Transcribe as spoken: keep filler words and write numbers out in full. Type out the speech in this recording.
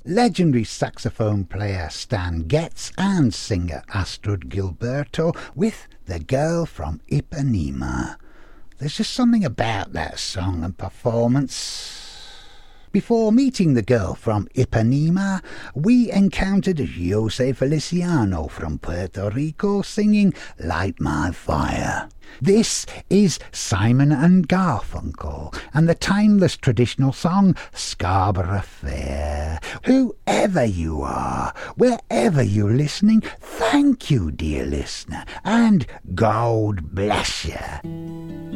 legendary saxophone player Stan Getz and singer Astrid Gilberto with The Girl from Ipanema. There's just something about that song and performance. Before meeting the girl from Ipanema, we encountered Jose Feliciano from Puerto Rico singing Light My Fire. This is Simon and Garfunkel and the timeless traditional song Scarborough Fair. Whoever you are, wherever you're listening, thank you, dear listener, and God bless you.